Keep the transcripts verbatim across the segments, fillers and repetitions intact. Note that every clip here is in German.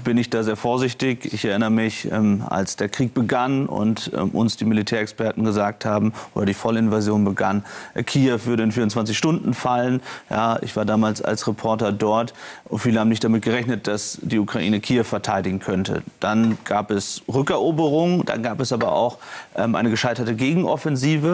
bin ich da sehr vorsichtig. Ich erinnere mich, ähm, als der Krieg begann und ähm, uns die Militärexperten gesagt haben, oder die Vollinvasion begann, äh, Kiew würde in vierundzwanzig Stunden fallen. Ja, ich war damals als Reporter dort und viele haben nicht damit gerechnet, dass die Ukraine Kiew verteidigen könnte. Dann gab es Rückeroberungen, dann gab es aber auch ähm, eine gescheiterte Gegenoffensive.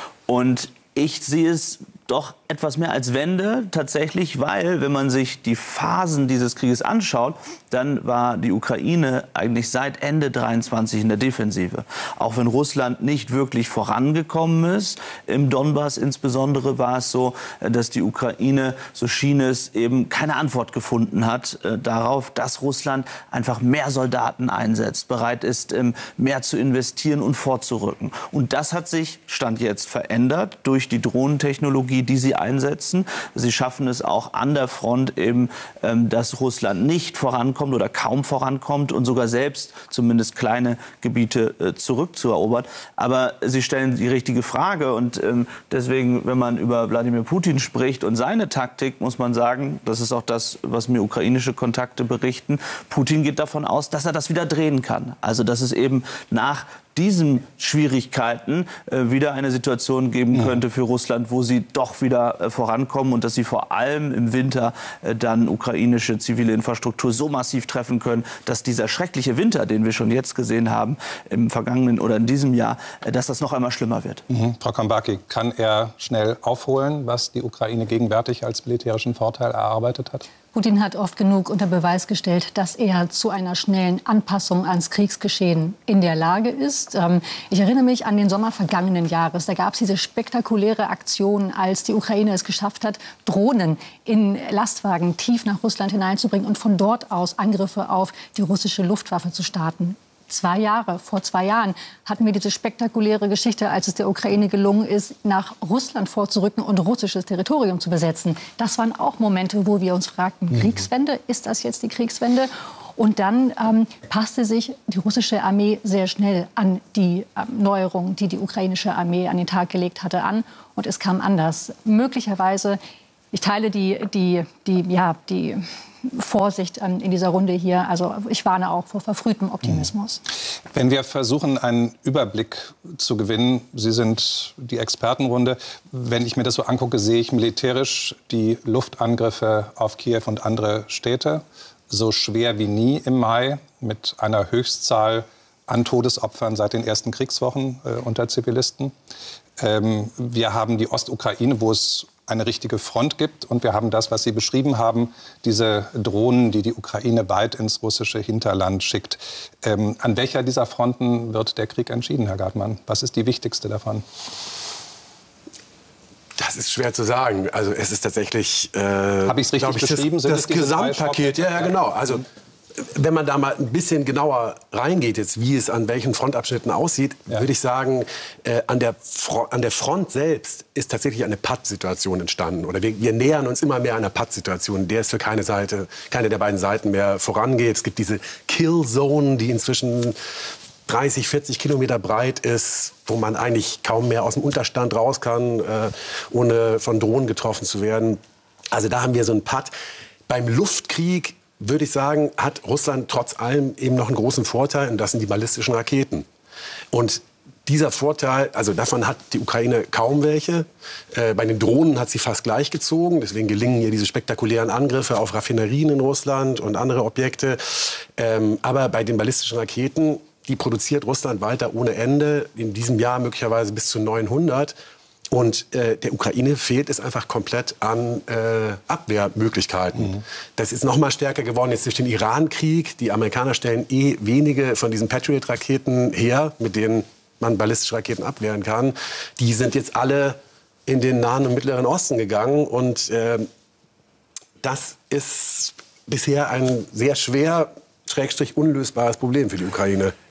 Und ich sehe es doch etwas mehr als Wende tatsächlich, weil, wenn man sich die Phasen dieses Krieges anschaut, dann war die Ukraine eigentlich seit Ende dreiundzwanzig in der Defensive. Auch wenn Russland nicht wirklich vorangekommen ist, im Donbass insbesondere war es so, dass die Ukraine, so schien es, eben keine Antwort gefunden hat äh, darauf, dass Russland einfach mehr Soldaten einsetzt, bereit ist, ähm, mehr zu investieren und vorzurücken. Und das hat sich, Stand jetzt, verändert durch die Drohnentechnologie, die sie einsetzen. Sie schaffen es auch an der Front eben, ähm, dass Russland nicht vorankommt oder kaum vorankommt und sogar selbst zumindest kleine Gebiete äh, zurückzuerobern. Aber sie stellen die richtige Frage und ähm, deswegen, wenn man über Wladimir Putin spricht und seine Taktik, muss man sagen, das ist auch das, was mir ukrainische Kontakte berichten, Putin geht davon aus, dass er das wieder drehen kann. Also dass es eben nach diesen Schwierigkeiten äh, wieder eine Situation geben könnte für Russland, wo sie doch wieder äh, vorankommen und dass sie vor allem im Winter äh, dann ukrainische zivile Infrastruktur so massiv treffen können, dass dieser schreckliche Winter, den wir schon jetzt gesehen haben, im vergangenen oder in diesem Jahr, äh, dass das noch einmal schlimmer wird. Mhm. Frau Kambaki, kann er schnell aufholen, was die Ukraine gegenwärtig als militärischen Vorteil erarbeitet hat? Putin hat oft genug unter Beweis gestellt, dass er zu einer schnellen Anpassung ans Kriegsgeschehen in der Lage ist. Ich erinnere mich an den Sommer vergangenen Jahres. Da gab es diese spektakuläre Aktion, als die Ukraine es geschafft hat, Drohnen in Lastwagen tief nach Russland hineinzubringen und von dort aus Angriffe auf die russische Luftwaffe zu starten. Zwei Jahre, vor zwei Jahren hatten wir diese spektakuläre Geschichte, als es der Ukraine gelungen ist, nach Russland vorzurücken und russisches Territorium zu besetzen. Das waren auch Momente, wo wir uns fragten, mhm. Kriegswende, ist das jetzt die Kriegswende? Und dann ähm, passte sich die russische Armee sehr schnell an die ähm, Neuerungen, die die ukrainische Armee an den Tag gelegt hatte, an. Und es kam anders. Möglicherweise, ich teile die, die, die, ja, die Vorsicht ähm, in dieser Runde hier. Also ich warne auch vor verfrühtem Optimismus. Wenn wir versuchen, einen Überblick zu gewinnen, Sie sind die Expertenrunde. Wenn ich mir das so angucke, sehe ich militärisch die Luftangriffe auf Kiew und andere Städte so schwer wie nie im Mai, mit einer Höchstzahl an Todesopfern seit den ersten Kriegswochen äh, unter Zivilisten. Ähm, wir haben die Ostukraine, wo es eine richtige Front gibt. Und wir haben das, was Sie beschrieben haben, diese Drohnen, die die Ukraine weit ins russische Hinterland schickt. Ähm, an welcher dieser Fronten wird der Krieg entschieden, Herr Gartmann? Was ist die wichtigste davon? Das ist schwer zu sagen. Also es ist tatsächlich, äh, habe ich es richtig ich, beschrieben? Das, Sind das es diese Gesamtpaket, ja, ja, genau. Also wenn man da mal ein bisschen genauer reingeht, jetzt, wie es an welchen Frontabschnitten aussieht, ja. würde ich sagen, äh, an, der Fro- an der Front selbst ist tatsächlich eine Pattsituation entstanden. Oder wir, wir nähern uns immer mehr einer Pattsituation, der es für keine Seite, keine der beiden Seiten mehr vorangeht. Es gibt diese Kill-Zone, die inzwischen dreißig, vierzig Kilometer breit ist, wo man eigentlich kaum mehr aus dem Unterstand raus kann, äh, ohne von Drohnen getroffen zu werden. Also da haben wir so einen Patt. Beim Luftkrieg würde ich sagen, hat Russland trotz allem eben noch einen großen Vorteil, und das sind die ballistischen Raketen. Und dieser Vorteil, also davon hat die Ukraine kaum welche. Äh, bei den Drohnen hat sie fast gleichgezogen. Deswegen gelingen ihr diese spektakulären Angriffe auf Raffinerien in Russland und andere Objekte. Ähm, aber bei den ballistischen Raketen, die produziert Russland weiter ohne Ende. In diesem Jahr möglicherweise bis zu neunhundert. Und äh, der Ukraine fehlt es einfach komplett an äh, Abwehrmöglichkeiten. Mhm. Das ist noch mal stärker geworden jetzt durch den Iran-Krieg. Die Amerikaner stellen eh wenige von diesen Patriot-Raketen her, mit denen man ballistische Raketen abwehren kann. Die sind jetzt alle in den Nahen und Mittleren Osten gegangen. Und äh, das ist bisher ein sehr schwer, schrägstrich unlösbares Problem für die Ukraine.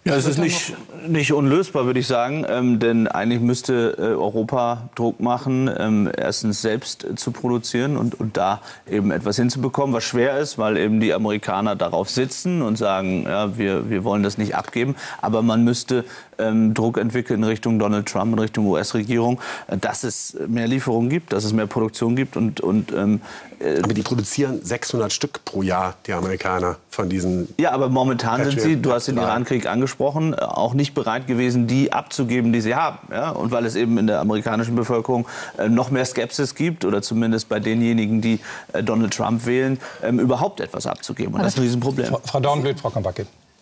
Ja, es ist nicht, nicht unlösbar, würde ich sagen, ähm, denn eigentlich müsste äh, Europa Druck machen, ähm, erstens selbst äh, zu produzieren und, und da eben etwas hinzubekommen, was schwer ist, weil eben die Amerikaner darauf sitzen und sagen, ja, wir, wir wollen das nicht abgeben, aber man müsste ähm, Druck entwickeln in Richtung Donald Trump, in Richtung U S-Regierung, äh, dass es mehr Lieferungen gibt, dass es mehr Produktion gibt und, und ähm, äh, aber die produzieren sechshundert Stück pro Jahr, die Amerikaner, von diesen... Ja, aber momentan sind sie, du hast den Irankrieg angesprochen, auch nicht bereit gewesen, die abzugeben, die sie haben. Ja? Und weil es eben in der amerikanischen Bevölkerung äh, noch mehr Skepsis gibt, oder zumindest bei denjenigen, die äh, Donald Trump wählen, ähm, überhaupt etwas abzugeben. Und das ist ein Riesenproblem. Frau, Frau Dornblüt, Frau Kompacki.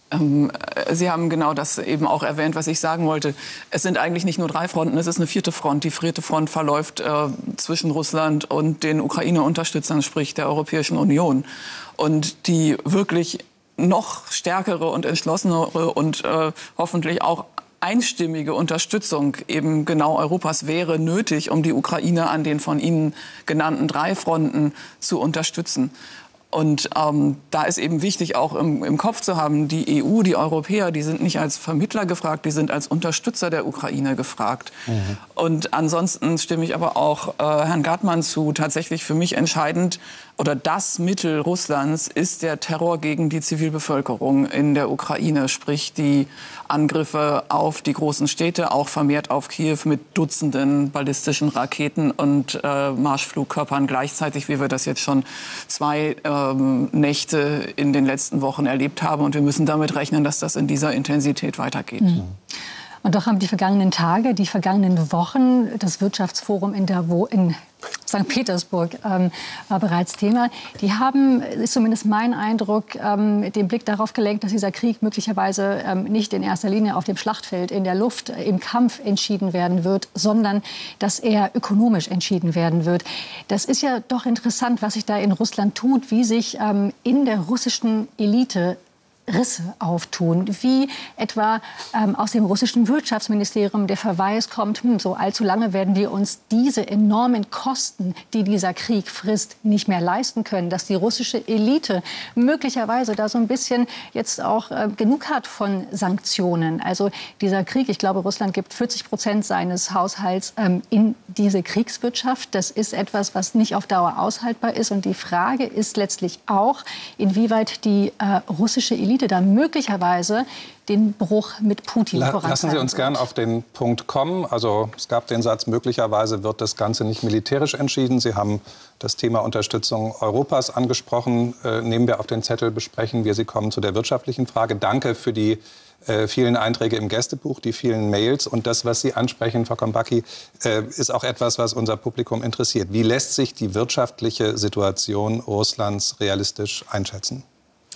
Sie haben genau das eben auch erwähnt, was ich sagen wollte. Es sind eigentlich nicht nur drei Fronten, es ist eine vierte Front. Die vierte Front verläuft äh, zwischen Russland und den Ukraine-Unterstützern, sprich der Europäischen Union. Und die wirklich noch stärkere und entschlossenere und äh, hoffentlich auch einstimmige Unterstützung eben genau Europas wäre nötig, um die Ukraine an den von Ihnen genannten drei Fronten zu unterstützen. Und ähm, da ist eben wichtig, auch im, im Kopf zu haben, die E U, die Europäer, die sind nicht als Vermittler gefragt, die sind als Unterstützer der Ukraine gefragt. Mhm. Und ansonsten stimme ich aber auch äh, Herrn Gartmann zu. Tatsächlich für mich entscheidend oder das Mittel Russlands ist der Terror gegen die Zivilbevölkerung in der Ukraine, sprich die Angriffe auf die großen Städte, auch vermehrt auf Kiew mit Dutzenden ballistischen Raketen und äh, Marschflugkörpern gleichzeitig, wie wir das jetzt schon zwei ähm, Nächte in den letzten Wochen erlebt haben. Und wir müssen damit rechnen, dass das in dieser Intensität weitergeht. Mhm. Und doch haben die vergangenen Tage, die vergangenen Wochen, das Wirtschaftsforum in Davos, in Sankt Petersburg ähm, war bereits Thema. Die haben, ist zumindest mein Eindruck, ähm, den Blick darauf gelenkt, dass dieser Krieg möglicherweise ähm, nicht in erster Linie auf dem Schlachtfeld, in der Luft, im Kampf entschieden werden wird, sondern dass er ökonomisch entschieden werden wird. Das ist ja doch interessant, was sich da in Russland tut, wie sich ähm, in der russischen Elite Risse auftun, wie etwa ähm, aus dem russischen Wirtschaftsministerium der Verweis kommt, hm, so allzu lange werden wir uns diese enormen Kosten, die dieser Krieg frisst, nicht mehr leisten können, dass die russische Elite möglicherweise da so ein bisschen jetzt auch äh, genug hat von Sanktionen. Also dieser Krieg, ich glaube, Russland gibt vierzig Prozent seines Haushalts ähm, in diese Kriegswirtschaft. Das ist etwas, was nicht auf Dauer aushaltbar ist. Und die Frage ist letztlich auch, inwieweit die äh, russische Elite da möglicherweise den Bruch mit Putin La vorantreiben Lassen Sie uns gern auf den Punkt kommen. Also es gab den Satz, möglicherweise wird das Ganze nicht militärisch entschieden. Sie haben das Thema Unterstützung Europas angesprochen. Äh, nehmen wir auf den Zettel, besprechen wir. Sie kommen zu der wirtschaftlichen Frage. Danke für die äh, vielen Einträge im Gästebuch, die vielen Mails. Und das, was Sie ansprechen, Frau Kompacki, äh, ist auch etwas, was unser Publikum interessiert. Wie lässt sich die wirtschaftliche Situation Russlands realistisch einschätzen?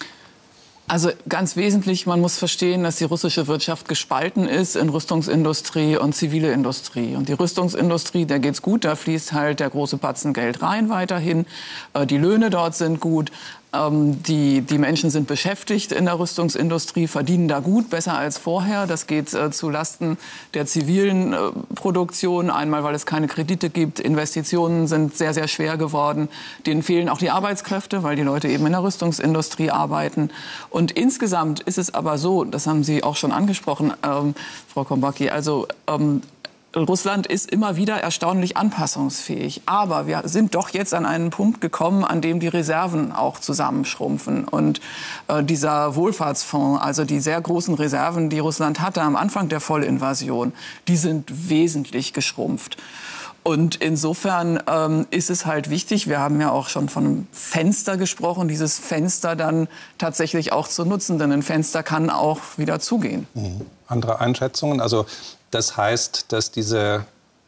Also ganz wesentlich, man muss verstehen, dass die russische Wirtschaft gespalten ist in Rüstungsindustrie und zivile Industrie. Und die Rüstungsindustrie, der geht's gut, da fließt halt der große Batzen Geld rein weiterhin. Die Löhne dort sind gut. Die, die Menschen sind beschäftigt in der Rüstungsindustrie, verdienen da gut, besser als vorher. Das geht äh, zu Lasten der zivilen äh, Produktion. Einmal, weil es keine Kredite gibt. Investitionen sind sehr, sehr schwer geworden. Denen fehlen auch die Arbeitskräfte, weil die Leute eben in der Rüstungsindustrie arbeiten. Und insgesamt ist es aber so, das haben Sie auch schon angesprochen, ähm, Frau Kompacki, also ähm, Russland ist immer wieder erstaunlich anpassungsfähig. Aber wir sind doch jetzt an einen Punkt gekommen, an dem die Reserven auch zusammenschrumpfen. Und äh, dieser Wohlfahrtsfonds, also die sehr großen Reserven, die Russland hatte am Anfang der Vollinvasion, die sind wesentlich geschrumpft. Und insofern ähm, ist es halt wichtig, wir haben ja auch schon von einem Fenster gesprochen, dieses Fenster dann tatsächlich auch zu nutzen. Denn ein Fenster kann auch wieder zugehen. Mhm. Andere Einschätzungen? Also das heißt, dass diese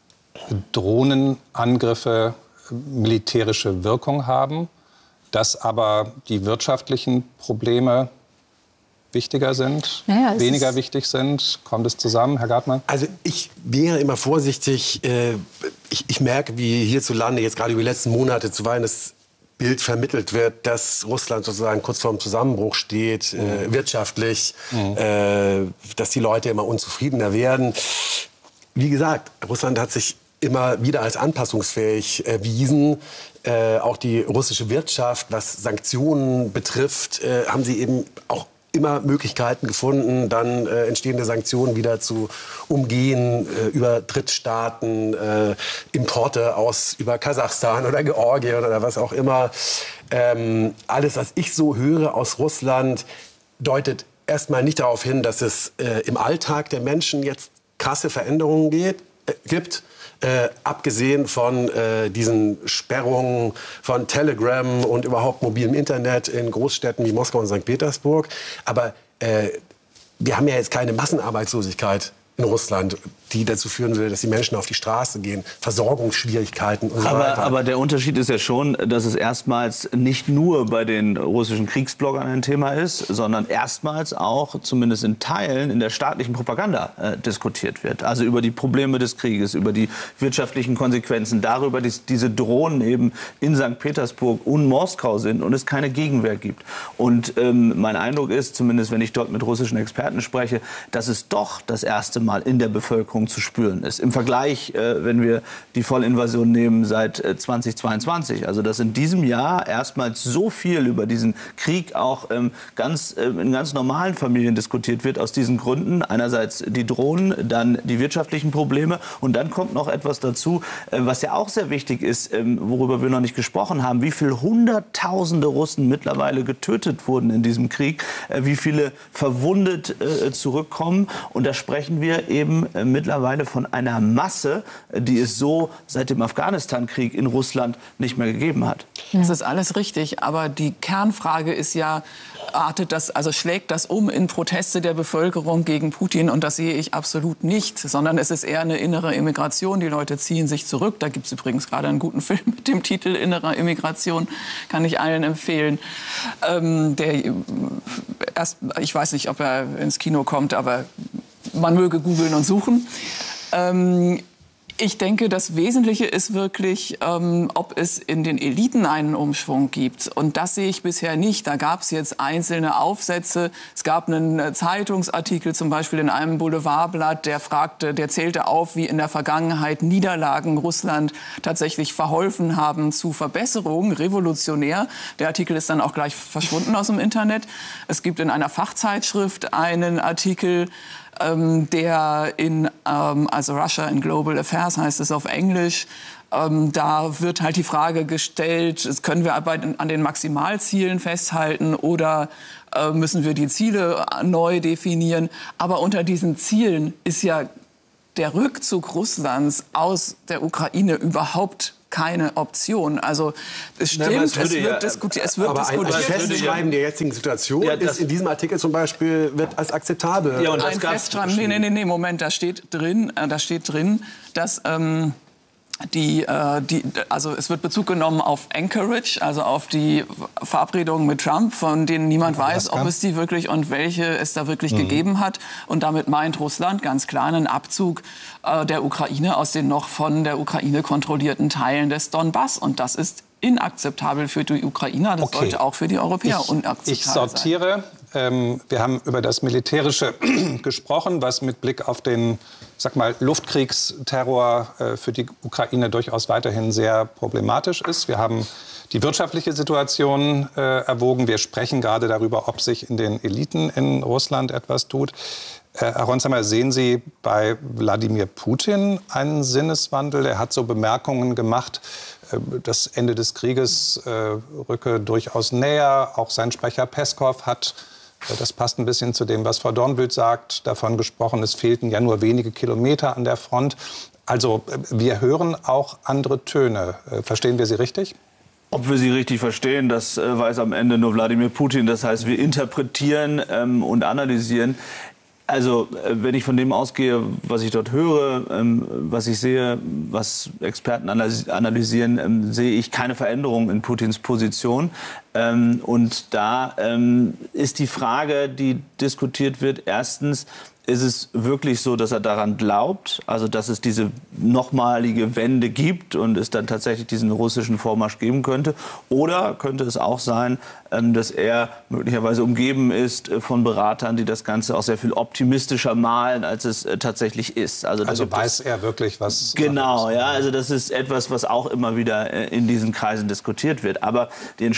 Drohnenangriffe militärische Wirkung haben, dass aber die wirtschaftlichen Probleme wichtiger sind, naja, weniger wichtig sind? Kommt es zusammen, Herr Gartmann? Also ich wäre immer vorsichtig. Äh, ich, ich merke, wie hierzulande jetzt gerade über die letzten Monate zuweilen das Bild vermittelt wird, dass Russland sozusagen kurz vorm Zusammenbruch steht, mhm. äh, wirtschaftlich, mhm. äh, dass die Leute immer unzufriedener werden. Wie gesagt, Russland hat sich immer wieder als anpassungsfähig erwiesen. Äh, auch die russische Wirtschaft, was Sanktionen betrifft, äh, haben sie eben auch immer Möglichkeiten gefunden, dann äh, entstehende Sanktionen wieder zu umgehen äh, über Drittstaaten, äh, Importe aus über Kasachstan oder Georgien oder was auch immer. Ähm, alles, was ich so höre aus Russland, deutet erstmal nicht darauf hin, dass es äh, im Alltag der Menschen jetzt krasse Veränderungen geht, äh, gibt. Äh, abgesehen von äh, diesen Sperrungen von Telegram und überhaupt mobilem Internet in Großstädten wie Moskau und Sankt Petersburg. Aber äh, wir haben ja jetzt keine Massenarbeitslosigkeit in Russland, die dazu führen würde, dass die Menschen auf die Straße gehen, Versorgungsschwierigkeiten und so aber, weiter. Aber der Unterschied ist ja schon, dass es erstmals nicht nur bei den russischen Kriegsbloggern ein Thema ist, sondern erstmals auch, zumindest in Teilen, in der staatlichen Propaganda äh, diskutiert wird. Also über die Probleme des Krieges, über die wirtschaftlichen Konsequenzen, darüber, dass diese Drohnen eben in Sankt Petersburg und Moskau sind und es keine Gegenwehr gibt. Und ähm, mein Eindruck ist, zumindest wenn ich dort mit russischen Experten spreche, dass es doch das erste Mal in der Bevölkerung zu spüren ist. Im Vergleich, äh, wenn wir die Vollinvasion nehmen seit äh, zweitausendzweiundzwanzig. Also dass in diesem Jahr erstmals so viel über diesen Krieg auch ähm, ganz, äh, in ganz normalen Familien diskutiert wird, aus diesen Gründen. Einerseits die Drohnen, dann die wirtschaftlichen Probleme und dann kommt noch etwas dazu, äh, was ja auch sehr wichtig ist, äh, worüber wir noch nicht gesprochen haben, wie viele Hunderttausende Russen mittlerweile getötet wurden in diesem Krieg, äh, wie viele verwundet äh, zurückkommen. Und da sprechen wir eben äh, mittlerweile von einer Masse, die es so seit dem Afghanistan-Krieg in Russland nicht mehr gegeben hat. Das ist alles richtig, aber die Kernfrage ist ja, artet das, also schlägt das um in Proteste der Bevölkerung gegen Putin? Und das sehe ich absolut nicht, sondern es ist eher eine innere Immigration. Die Leute ziehen sich zurück. Da gibt es übrigens gerade einen guten Film mit dem Titel Innere Immigration, kann ich allen empfehlen. Ähm, der, erst, ich weiß nicht, ob er ins Kino kommt, aber man möge googeln und suchen. Ähm, Ich denke, das Wesentliche ist wirklich, ähm, ob es in den Eliten einen Umschwung gibt. Und das sehe ich bisher nicht. Da gab es jetzt einzelne Aufsätze. Es gab einen Zeitungsartikel, zum Beispiel in einem Boulevardblatt, der fragte, der zählte auf, wie in der Vergangenheit Niederlagen Russland tatsächlich verholfen haben zu Verbesserungen, revolutionär. Der Artikel ist dann auch gleich verschwunden aus dem Internet. Es gibt in einer Fachzeitschrift einen Artikel, Ähm, der in, ähm, also Russia in Global Affairs heißt es auf Englisch, ähm, da wird halt die Frage gestellt, können wir bei, an den Maximalzielen festhalten oder äh, müssen wir die Ziele neu definieren? Aber unter diesen Zielen ist ja der Rückzug Russlands aus der Ukraine überhaupt keine Option. Also es stimmt, Nein, es, es wird ja, diskutiert. Es wird aber ein, diskutiert. ein Festschreiben der jetzigen Situation Ja, ist in diesem Artikel zum Beispiel wird als akzeptabel. Ja, und das ein gab's Festschreiben. Nee, nee, nee, nee, Moment, da steht drin, äh, da steht drin, dass ähm, die, äh, die, also es wird Bezug genommen auf Anchorage, also auf die Verabredungen mit Trump, von denen niemand weiß, ob es die wirklich und welche es da wirklich mhm. gegeben hat. Und damit meint Russland ganz klar einen Abzug äh, der Ukraine aus den noch von der Ukraine kontrollierten Teilen des Donbass. Und das ist inakzeptabel für die Ukrainer. Das okay. sollte auch für die Europäer ich, unakzeptabel ich sortiere. sein. Ähm, wir haben über das Militärische gesprochen, was mit Blick auf den, sag mal, Luftkriegsterror äh, für die Ukraine durchaus weiterhin sehr problematisch ist. Wir haben die wirtschaftliche Situation äh, erwogen. Wir sprechen gerade darüber, ob sich in den Eliten in Russland etwas tut. Äh, Herr Ronsheimer, sehen Sie bei Wladimir Putin einen Sinneswandel? Er hat so Bemerkungen gemacht, das Ende des Krieges äh, rücke durchaus näher. Auch sein Sprecher Peskov hat, äh, das passt ein bisschen zu dem, was Frau Dornblüt sagt, davon gesprochen, es fehlten ja nur wenige Kilometer an der Front. Also äh, wir hören auch andere Töne. Äh, verstehen wir Sie richtig? Ob wir sie richtig verstehen, das äh, weiß am Ende nur Wladimir Putin. Das heißt, wir interpretieren ähm, und analysieren. Also, wenn ich von dem ausgehe, was ich dort höre, ähm, was ich sehe, was Experten analysieren, ähm, sehe ich keine Veränderung in Putins Position. Ähm, und da ähm, ist die Frage, die diskutiert wird, erstens, ist es wirklich so, dass er daran glaubt, also dass es diese nochmalige Wende gibt und es dann tatsächlich diesen russischen Vormarsch geben könnte? Oder könnte es auch sein, dass er möglicherweise umgeben ist von Beratern, die das Ganze auch sehr viel optimistischer malen, als es tatsächlich ist? Also, also weiß er wirklich, was... Genau, ja, also das ist etwas, was auch immer wieder in diesen Kreisen diskutiert wird. Aber die entscheidende Frage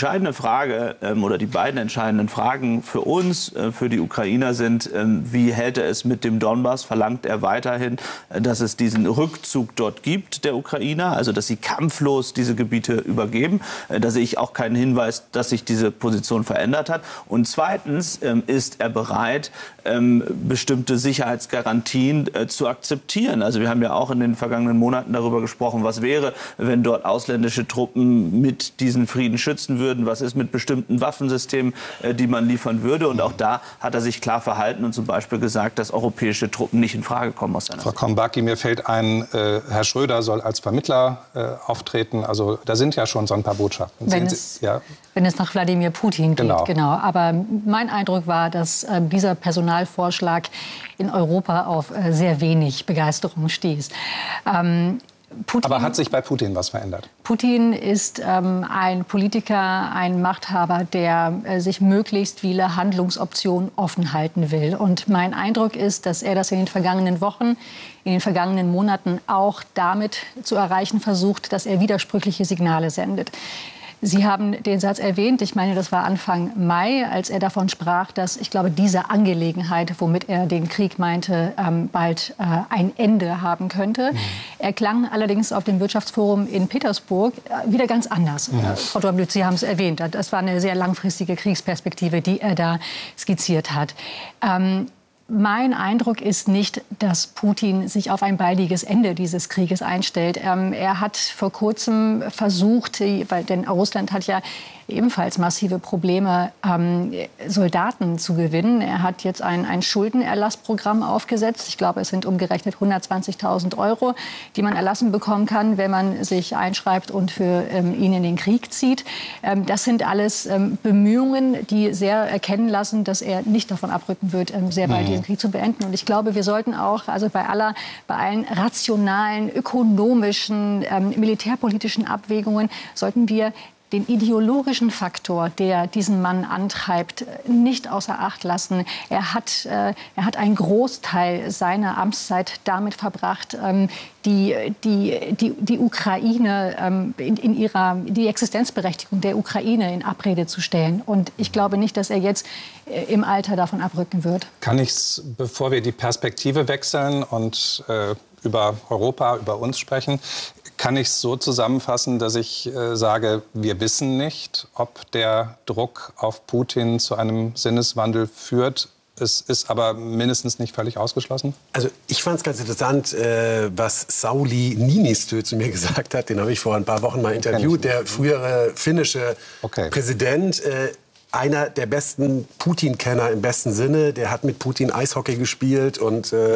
Frage ähm, oder die beiden entscheidenden Fragen für uns, äh, für die Ukrainer sind, ähm, wie hält er es mit dem Donbass? Verlangt er weiterhin, äh, dass es diesen Rückzug dort gibt, der Ukrainer, also dass sie kampflos diese Gebiete übergeben? Äh, da sehe ich auch keinen Hinweis, dass sich diese Position verändert hat. Und zweitens ähm, ist er bereit, ähm, bestimmte Sicherheitsgarantien äh, zu akzeptieren. Also wir haben ja auch in den vergangenen Monaten darüber gesprochen, was wäre, wenn dort ausländische Truppen mit diesen Frieden schützen würden, was ist mit bestimmten Waffensystemen, äh, die man liefern würde. Und auch da hat er sich klar verhalten und zum Beispiel gesagt, dass europäische Truppen nicht in Frage kommen aus seiner Frau Sicht. Kombaki, mir fällt ein, äh, Herr Schröder soll als Vermittler äh, auftreten. Also da sind ja schon so ein paar Botschaften. Wenn Sie, es, ja? wenn es nach Wladimir Putin geht, genau. genau. Aber mein Eindruck war, dass äh, dieser Personalvorschlag in Europa auf äh, sehr wenig Begeisterung stieß. Ähm, Putin, Aber hat sich bei Putin was verändert? Putin ist ähm, ein Politiker, ein Machthaber, der äh, sich möglichst viele Handlungsoptionen offen halten will. Und mein Eindruck ist, dass er das in den vergangenen Wochen, in den vergangenen Monaten auch damit zu erreichen versucht, dass er widersprüchliche Signale sendet. Sie haben den Satz erwähnt, ich meine, das war Anfang Mai, als er davon sprach, dass, ich glaube, diese Angelegenheit, womit er den Krieg meinte, ähm, bald äh, ein Ende haben könnte. Mhm. Er klang allerdings auf dem Wirtschaftsforum in Petersburg äh, wieder ganz anders. Mhm. Äh, Frau Dornblüt, Sie haben es erwähnt, das war eine sehr langfristige Kriegsperspektive, die er da skizziert hat. Ähm, Mein Eindruck ist nicht, dass Putin sich auf ein baldiges Ende dieses Krieges einstellt. Ähm, er hat vor kurzem versucht, weil, denn Russland hat ja ebenfalls massive Probleme, ähm, Soldaten zu gewinnen. Er hat jetzt ein, ein Schuldenerlassprogramm aufgesetzt. Ich glaube, es sind umgerechnet hundertzwanzigtausend Euro, die man erlassen bekommen kann, wenn man sich einschreibt und für ähm, ihn in den Krieg zieht. Ähm, das sind alles ähm, Bemühungen, die sehr erkennen lassen, dass er nicht davon abrücken wird, ähm, sehr bald diesen Krieg zu beenden. Und ich glaube, wir sollten auch, also bei aller, bei allen rationalen, ökonomischen, ähm, militärpolitischen Abwägungen, sollten wir den ideologischen Faktor, der diesen Mann antreibt, nicht außer Acht lassen. Er hat, äh, er hat einen Großteil seiner Amtszeit damit verbracht, ähm, die, die, die, die Ukraine ähm, in, in ihrer, die Existenzberechtigung der Ukraine in Abrede zu stellen. Und ich glaube nicht, dass er jetzt äh, im Alter davon abrücken wird. Kann ich es, bevor wir die Perspektive wechseln und äh, über Europa, über uns sprechen, kann ich es so zusammenfassen, dass ich äh, sage, wir wissen nicht, ob der Druck auf Putin zu einem Sinneswandel führt. Es ist aber mindestens nicht völlig ausgeschlossen. Also ich fand es ganz interessant, äh, was Sauli Niinistö zu mir gesagt hat. Den habe ich vor ein paar Wochen mal interviewt. Der frühere finnische okay. Präsident. Äh, Einer der besten Putin-Kenner im besten Sinne. Der hat mit Putin Eishockey gespielt und äh,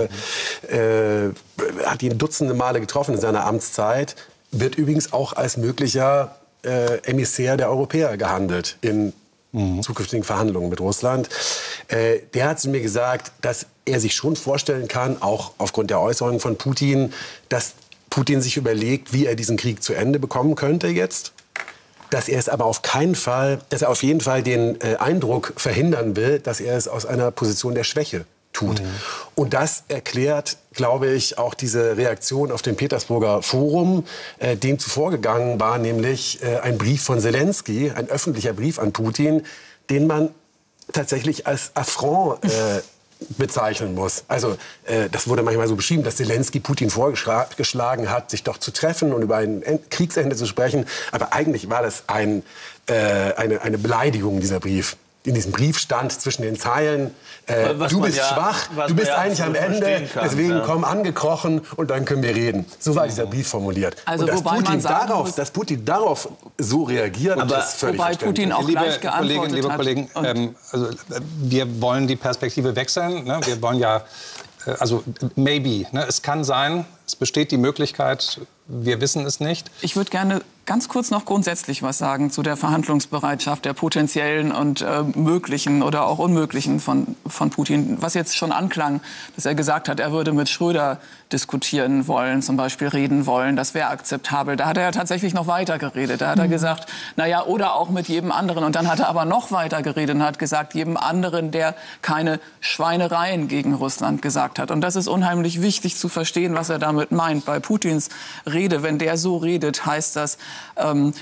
äh, hat ihn dutzende Male getroffen in seiner Amtszeit. Wird übrigens auch als möglicher äh, Emissär der Europäer gehandelt in mhm. zukünftigen Verhandlungen mit Russland. Äh, der hat zu mir gesagt, dass er sich schon vorstellen kann, auch aufgrund der Äußerungen von Putin, dass Putin sich überlegt, wie er diesen Krieg zu Ende bekommen könnte jetzt. Dass er es aber auf keinen Fall, dass er auf jeden Fall den äh, Eindruck verhindern will, dass er es aus einer Position der Schwäche tut. Mhm. Und das erklärt, glaube ich, auch diese Reaktion auf dem Petersburger Forum. Äh, dem zuvorgegangen war nämlich äh, ein Brief von Zelensky, ein öffentlicher Brief an Putin, den man tatsächlich als Affront äh, bezeichnen muss. Also äh, das wurde manchmal so beschrieben, dass Zelensky Putin vorgeschlagen hat, sich doch zu treffen und über ein Kriegsende zu sprechen. Aber eigentlich war das ein, äh, eine, eine Beleidigung, dieser Brief. In diesem Brief stand zwischen den Zeilen, äh, du bist ja, schwach, du bist ja eigentlich am Ende, kann, deswegen ja. komm angekrochen und dann können wir reden. So war dieser Brief formuliert. Also, und dass, wobei Putin man sagen darauf, muss, dass Putin darauf so reagiert, aber ist völlig wobei Putin auch liebe gleich geantwortet Kolleginnen, liebe hat. Kollegen, ähm, also, wir wollen die Perspektive wechseln. Ne? Wir wollen ja, äh, also maybe, ne? Es kann sein, es besteht die Möglichkeit, wir wissen es nicht. Ich würde gerne ganz kurz noch grundsätzlich was sagen zu der Verhandlungsbereitschaft der potenziellen und äh, möglichen oder auch unmöglichen von, von Putin. Was jetzt schon anklang, dass er gesagt hat, er würde mit Schröder diskutieren wollen, zum Beispiel reden wollen, das wäre akzeptabel. Da hat er ja tatsächlich noch weiter geredet. Da hat mhm. er gesagt, naja, oder auch mit jedem anderen. Und dann hat er aber noch weiter geredet und hat gesagt, jedem anderen, der keine Schweinereien gegen Russland gesagt hat. Und das ist unheimlich wichtig zu verstehen, was er damit meint. Bei Putins Rede, wenn der so redet, heißt das, ähm,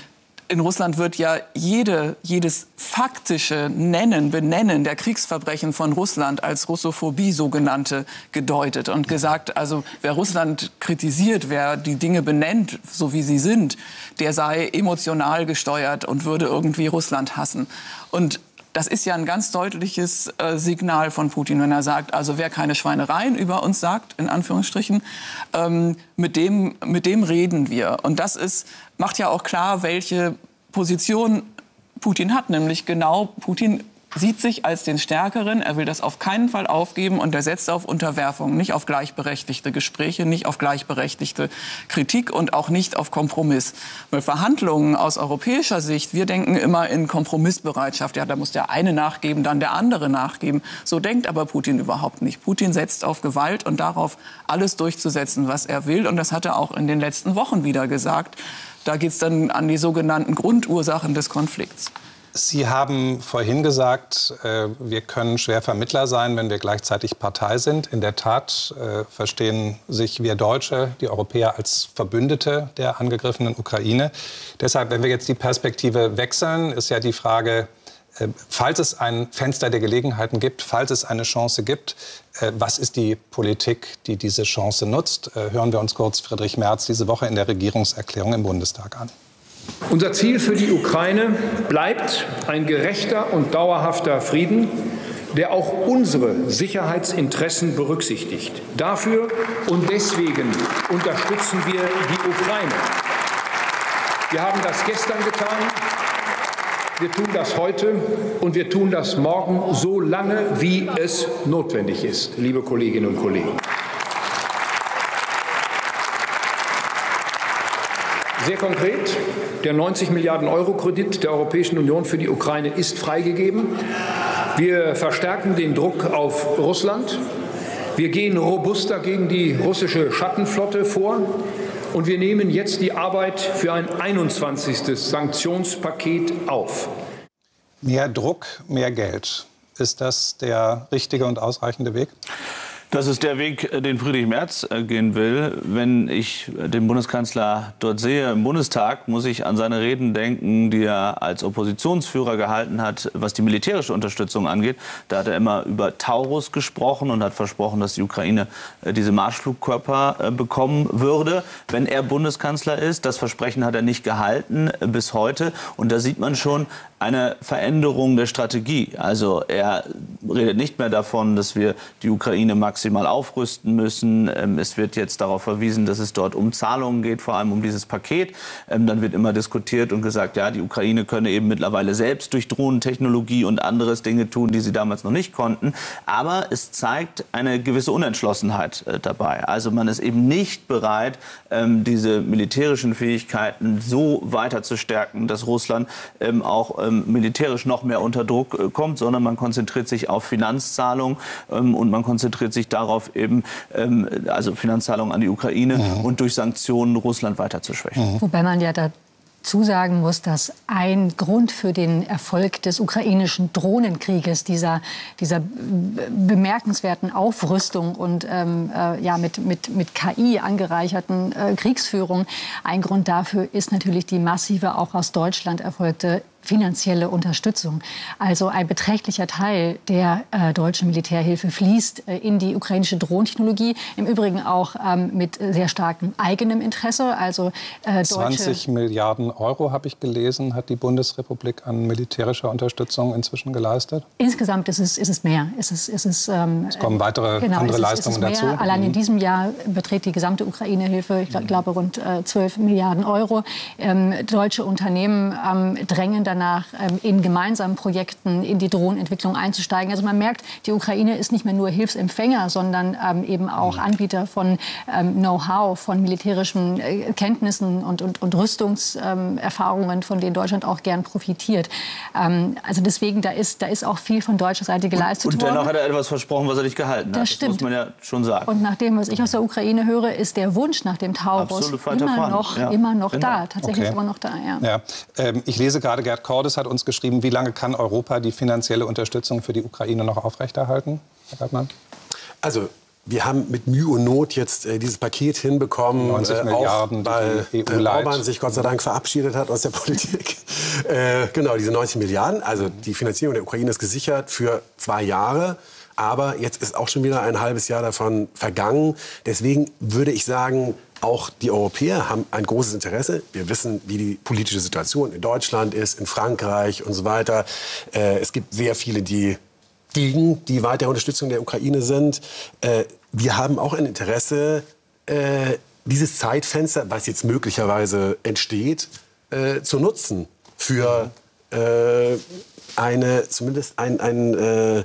in Russland wird ja jede, jedes faktische Nennen, Benennen der Kriegsverbrechen von Russland als Russophobie sogenannte gedeutet und gesagt, also wer Russland kritisiert, wer die Dinge benennt, so wie sie sind, der sei emotional gesteuert und würde irgendwie Russland hassen. Und das ist ja ein ganz deutliches äh, Signal von Putin, wenn er sagt, also wer keine Schweinereien über uns sagt, in Anführungsstrichen, ähm, mit dem, mit dem reden wir. Und das ist, macht ja auch klar, welche Position Putin hat, nämlich genau, Putin sieht sich als den Stärkeren, er will das auf keinen Fall aufgeben und er setzt auf Unterwerfung, nicht auf gleichberechtigte Gespräche, nicht auf gleichberechtigte Kritik und auch nicht auf Kompromiss. Weil Verhandlungen aus europäischer Sicht, wir denken immer in Kompromissbereitschaft, ja, da muss der eine nachgeben, dann der andere nachgeben. So denkt aber Putin überhaupt nicht. Putin setzt auf Gewalt und darauf, alles durchzusetzen, was er will, und das hat er auch in den letzten Wochen wieder gesagt. Da geht es dann an die sogenannten Grundursachen des Konflikts. Sie haben vorhin gesagt, äh, wir können schwer Vermittler sein, wenn wir gleichzeitig Partei sind. In der Tat äh, verstehen sich wir Deutsche, die Europäer, als Verbündete der angegriffenen Ukraine. Deshalb, wenn wir jetzt die Perspektive wechseln, ist ja die Frage, äh, falls es ein Fenster der Gelegenheiten gibt, falls es eine Chance gibt, äh, was ist die Politik, die diese Chance nutzt? Äh, hören wir uns kurz Friedrich Merz diese Woche in der Regierungserklärung im Bundestag an. Unser Ziel für die Ukraine bleibt ein gerechter und dauerhafter Frieden, der auch unsere Sicherheitsinteressen berücksichtigt. Dafür und deswegen unterstützen wir die Ukraine. Wir haben das gestern getan, wir tun das heute und wir tun das morgen so lange, wie es notwendig ist, liebe Kolleginnen und Kollegen. Sehr konkret, der neunzig Milliarden Euro Kredit der Europäischen Union für die Ukraine ist freigegeben. Wir verstärken den Druck auf Russland. Wir gehen robuster gegen die russische Schattenflotte vor. Und wir nehmen jetzt die Arbeit für ein einundzwanzigstes Sanktionspaket auf. Mehr Druck, mehr Geld. Ist das der richtige und ausreichende Weg? Das ist der Weg, den Friedrich Merz gehen will. Wenn ich den Bundeskanzler dort sehe im Bundestag, muss ich an seine Reden denken, die er als Oppositionsführer gehalten hat, was die militärische Unterstützung angeht. Da hat er immer über Taurus gesprochen und hat versprochen, dass die Ukraine diese Marschflugkörper bekommen würde, wenn er Bundeskanzler ist. Das Versprechen hat er nicht gehalten bis heute. Und da sieht man schon eine Veränderung der Strategie. Also er redet nicht mehr davon, dass wir die Ukraine maximal aufrüsten müssen. Es wird jetzt darauf verwiesen, dass es dort um Zahlungen geht, vor allem um dieses Paket. Dann wird immer diskutiert und gesagt, ja, die Ukraine könne eben mittlerweile selbst durch Drohnentechnologie und anderes Dinge tun, die sie damals noch nicht konnten. Aber es zeigt eine gewisse Unentschlossenheit dabei. Also man ist eben nicht bereit, diese militärischen Fähigkeiten so weiter zu stärken, dass Russland auch militärisch noch mehr unter Druck kommt, sondern man konzentriert sich auf Finanzzahlungen ähm, und man konzentriert sich darauf, eben ähm, also Finanzzahlungen an die Ukraine mhm. und durch Sanktionen Russland weiter zu schwächen. Mhm. Wobei man ja dazu sagen muss, dass ein Grund für den Erfolg des ukrainischen Drohnenkrieges, dieser, dieser bemerkenswerten Aufrüstung und ähm, äh, ja, mit, mit, mit K I angereicherten äh, Kriegsführung, ein Grund dafür ist natürlich die massive, auch aus Deutschland erfolgte finanzielle Unterstützung. Also ein beträchtlicher Teil der äh, deutschen Militärhilfe fließt äh, in die ukrainische Drohntechnologie. Im Übrigen auch ähm, mit sehr starkem eigenem Interesse. Also, äh, zwanzig Milliarden Euro, habe ich gelesen, hat die Bundesrepublik an militärischer Unterstützung inzwischen geleistet. Insgesamt ist es, ist es mehr. Ist es, ist es, ähm, es kommen weitere genau, andere ist es, Leistungen ist es dazu. Allein mhm. in diesem Jahr beträgt die gesamte Ukraine-Hilfe, ich glaub, glaube, rund äh, zwölf Milliarden Euro. Ähm, deutsche Unternehmen ähm, drängen dann danach in gemeinsamen Projekten in die Drohnenentwicklung einzusteigen. Also man merkt, die Ukraine ist nicht mehr nur Hilfsempfänger, sondern ähm, eben auch Anbieter von ähm, Know-how, von militärischen äh, Kenntnissen und, und, und Rüstungserfahrungen, ähm, von denen Deutschland auch gern profitiert. Ähm, also deswegen, da ist, da ist auch viel von deutscher Seite geleistet und, und worden. Und dennoch hat er etwas versprochen, was er nicht gehalten hat. Das stimmt. Das muss man ja schon sagen. Und nach dem, was ich aus der Ukraine höre, ist der Wunsch nach dem Taurus immer noch, ja. immer noch genau. da. Tatsächlich okay. immer noch da, ja. ja. Ähm, ich lese gerade, Gerd Cordes hat uns geschrieben, wie lange kann Europa die finanzielle Unterstützung für die Ukraine noch aufrechterhalten, Herr Gartmann? Also wir haben mit Mühe und Not jetzt äh, dieses Paket hinbekommen, neunzig Milliarden, auch weil E U äh, Orban sich Gott sei Dank verabschiedet hat aus der Politik. äh, genau, diese neunzig Milliarden. Also die Finanzierung der Ukraine ist gesichert für zwei Jahre. Aber jetzt ist auch schon wieder ein halbes Jahr davon vergangen. Deswegen würde ich sagen, auch die Europäer haben ein großes Interesse. Wir wissen, wie die politische Situation in Deutschland ist, in Frankreich und so weiter. Äh, es gibt sehr viele, die gegen die weitere Unterstützung der Ukraine sind. Äh, wir haben auch ein Interesse, äh, dieses Zeitfenster, was jetzt möglicherweise entsteht, äh, zu nutzen für äh, eine, zumindest ein, ein, äh,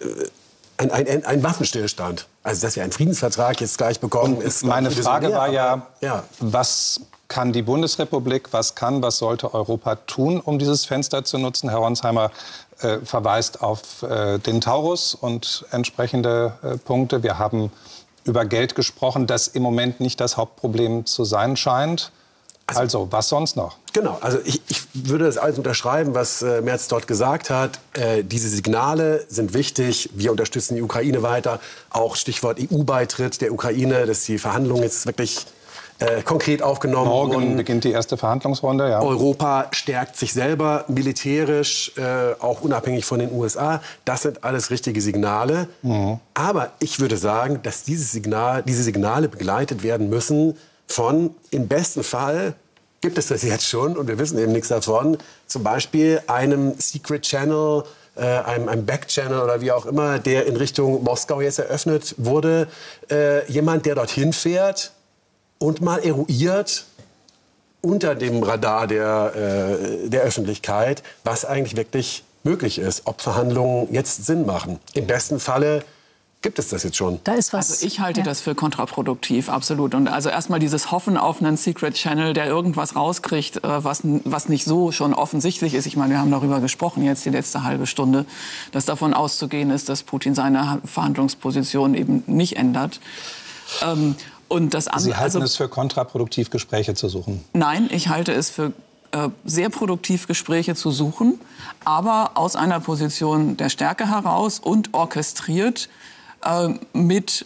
ein, ein, ein Waffenstillstand. Also, dass wir einen Friedensvertrag jetzt gleich bekommen, und ist... Meine Frage war ja, ja, was kann die Bundesrepublik, was kann, was sollte Europa tun, um dieses Fenster zu nutzen? Herr Ronsheimer äh, verweist auf äh, den Taurus und entsprechende äh, Punkte. Wir haben über Geld gesprochen, das im Moment nicht das Hauptproblem zu sein scheint. Also, also was sonst noch? Genau, also ich, ich würde das alles unterschreiben, was äh, Merz dort gesagt hat. Äh, diese Signale sind wichtig. Wir unterstützen die Ukraine weiter. Auch Stichwort E U-Beitritt der Ukraine, dass die Verhandlungen jetzt wirklich äh, konkret aufgenommen wurden. Morgen beginnt die erste Verhandlungsrunde. Ja. Europa stärkt sich selber militärisch, äh, auch unabhängig von den U S A. Das sind alles richtige Signale. Mhm. Aber ich würde sagen, dass dieses Signal, diese Signale begleitet werden müssen von, im besten Fall, gibt es das jetzt schon und wir wissen eben nichts davon, zum Beispiel einem Secret Channel, äh, einem, einem Back-Channel oder wie auch immer, der in Richtung Moskau jetzt eröffnet wurde. Äh, jemand, der dorthin fährt und mal eruiert unter dem Radar der, äh, der Öffentlichkeit, was eigentlich wirklich möglich ist, ob Verhandlungen jetzt Sinn machen. Im besten Falle gibt es das jetzt schon? Da ist was. Also ich halte ja. das für kontraproduktiv, absolut. Und also erstmal dieses Hoffen auf einen Secret Channel, der irgendwas rauskriegt, was, was nicht so schon offensichtlich ist. Ich meine, wir haben darüber gesprochen jetzt die letzte halbe Stunde, dass davon auszugehen ist, dass Putin seine Verhandlungsposition eben nicht ändert. Ähm, und das Sie halten also, es für kontraproduktiv, Gespräche zu suchen? Nein, ich halte es für äh, sehr produktiv, Gespräche zu suchen, aber aus einer Position der Stärke heraus und orchestriert mit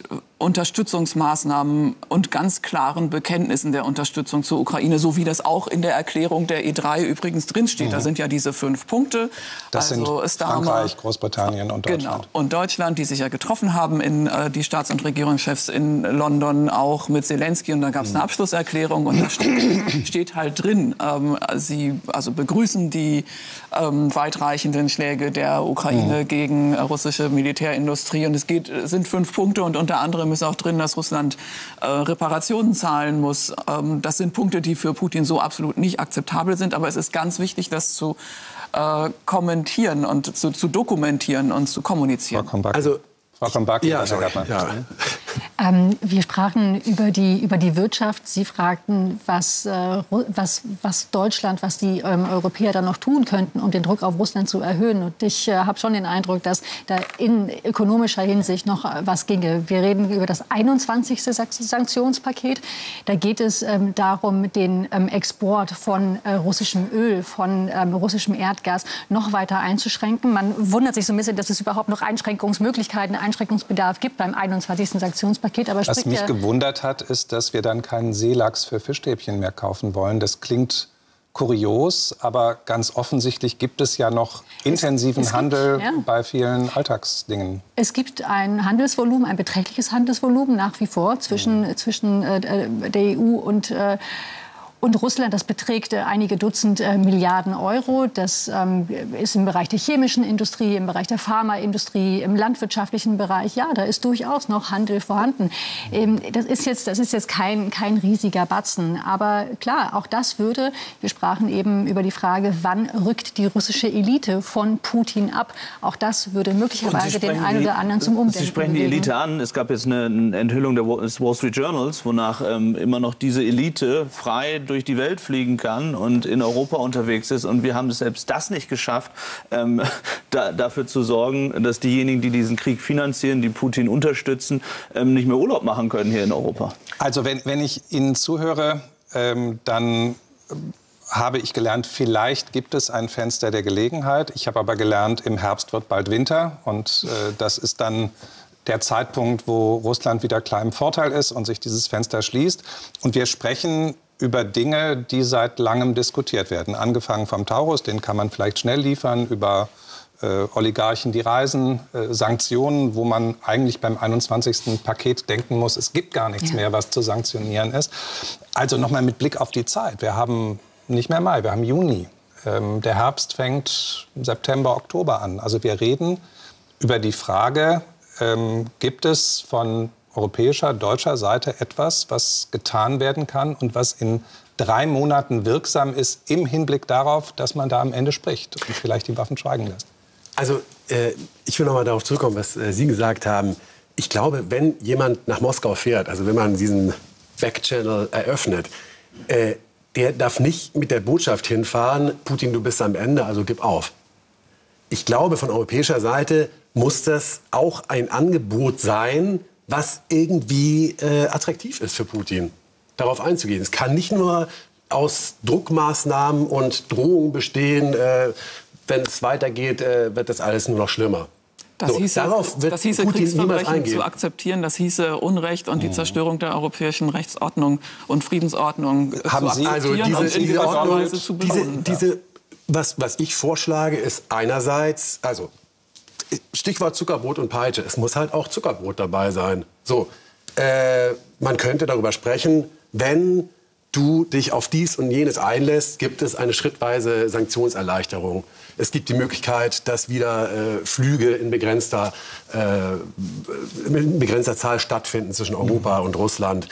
Unterstützungsmaßnahmen und ganz klaren Bekenntnissen der Unterstützung zur Ukraine, so wie das auch in der Erklärung der E drei übrigens drinsteht. Mhm. Da sind ja diese fünf Punkte. Das also sind Frankreich, Großbritannien und Deutschland. Genau. Und Deutschland, die sich ja getroffen haben, in, äh, die Staats- und Regierungschefs in London, auch mit Zelensky. Und da gab es eine Abschlusserklärung und da steht, steht halt drin, ähm, sie also begrüßen die ähm, weitreichenden Schläge der Ukraine mhm. gegen äh, russische Militärindustrie. Und es geht, sind fünf Punkte und unter anderem ist auch drin, dass Russland äh, Reparationen zahlen muss. Ähm, das sind Punkte, die für Putin so absolut nicht akzeptabel sind. Aber es ist ganz wichtig, das zu äh, kommentieren und zu, zu dokumentieren und zu kommunizieren. Also, Frau Kombaki, ja, sorry, ja. Ähm, wir sprachen über die, über die Wirtschaft. Sie fragten, was, äh, was, was Deutschland, was die ähm, Europäer dann noch tun könnten, um den Druck auf Russland zu erhöhen. Und ich äh, habe schon den Eindruck, dass da in ökonomischer Hinsicht noch äh, was ginge. Wir reden über das einundzwanzigste Sanktionspaket. Da geht es ähm, darum, den ähm, Export von äh, russischem Öl, von ähm, russischem Erdgas noch weiter einzuschränken. Man wundert sich so ein bisschen, dass es überhaupt noch Einschränkungsmöglichkeiten, Einschränkungsbedarf gibt beim einundzwanzigsten Sanktionspaket. Aber was mich gewundert hat, ist, dass wir dann keinen Seelachs für Fischstäbchen mehr kaufen wollen. Das klingt kurios, aber ganz offensichtlich gibt es ja noch intensiven es, es Handel gibt, ja. bei vielen Alltagsdingen. Es gibt ein Handelsvolumen, ein beträchtliches Handelsvolumen nach wie vor zwischen, mhm. zwischen äh, der E U und äh, Und Russland, das beträgt äh, einige Dutzend äh, Milliarden Euro. Das ähm, ist im Bereich der chemischen Industrie, im Bereich der Pharmaindustrie, im landwirtschaftlichen Bereich. Ja, da ist durchaus noch Handel vorhanden. Ähm, das ist jetzt, das ist jetzt kein, kein riesiger Batzen. Aber klar, auch das würde, wir sprachen eben über die Frage, wann rückt die russische Elite von Putin ab. Auch das würde möglicherweise den einen oder anderen zum Umdenken Sie sprechen bewegen. Die Elite an. Es gab jetzt eine, eine Enthüllung des Wall Street Journals, wonach ähm, immer noch diese Elite frei durch die Welt fliegen kann und in Europa unterwegs ist. Und wir haben selbst das nicht geschafft, ähm, da, dafür zu sorgen, dass diejenigen, die diesen Krieg finanzieren, die Putin unterstützen, ähm, nicht mehr Urlaub machen können hier in Europa. Also wenn, wenn ich Ihnen zuhöre, ähm, dann habe ich gelernt, vielleicht gibt es ein Fenster der Gelegenheit. Ich habe aber gelernt, im Herbst wird bald Winter. Und äh, das ist dann der Zeitpunkt, wo Russland wieder klar im Vorteil ist und sich dieses Fenster schließt. Und wir sprechen über Dinge, die seit langem diskutiert werden. Angefangen vom Taurus, den kann man vielleicht schnell liefern, über äh, Oligarchen, die reisen, äh, Sanktionen, wo man eigentlich beim einundzwanzigsten Paket denken muss, es gibt gar nichts ja. mehr, was zu sanktionieren ist. Also nochmal mit Blick auf die Zeit. Wir haben nicht mehr Mai, wir haben Juni. Ähm, der Herbst fängt im September, Oktober an. Also wir reden über die Frage, ähm, gibt es von europäischer, deutscher Seite etwas, was getan werden kann und was in drei Monaten wirksam ist im Hinblick darauf, dass man da am Ende spricht und vielleicht die Waffen schweigen lässt? Also äh, ich will noch mal darauf zurückkommen, was äh, Sie gesagt haben. Ich glaube, wenn jemand nach Moskau fährt, also wenn man diesen Backchannel eröffnet, äh, der darf nicht mit der Botschaft hinfahren, Putin, du bist am Ende, also gib auf. Ich glaube, von europäischer Seite muss das auch ein Angebot sein, was irgendwie äh, attraktiv ist für Putin, darauf einzugehen. Es kann nicht nur aus Druckmaßnahmen und Drohungen bestehen, äh, wenn es weitergeht, äh, wird das alles nur noch schlimmer. Das so, hieße, darauf wird das hieße Putin niemals Kriegsverbrechen eingehen. zu akzeptieren, das hieße Unrecht und die Zerstörung der europäischen Rechtsordnung und Friedensordnung Haben zu Sie akzeptieren also diese, und in diese gewisser Ordnung, Weise zu diese, belohnen. diese, was, was ich vorschlage, ist einerseits, also Stichwort Zuckerbrot und Peitsche, es muss halt auch Zuckerbrot dabei sein. So, äh, man könnte darüber sprechen, wenn du dich auf dies und jenes einlässt, gibt es eine schrittweise Sanktionserleichterung. Es gibt die Möglichkeit, dass wieder äh, Flüge in begrenzter, äh, in begrenzter Zahl stattfinden zwischen Europa und Russland.